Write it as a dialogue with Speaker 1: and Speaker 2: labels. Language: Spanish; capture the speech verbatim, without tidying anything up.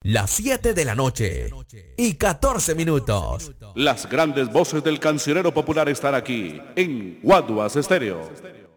Speaker 1: Las siete de la noche y catorce minutos.
Speaker 2: Las grandes voces del cancionero popular están aquí en Guaduas Estéreo.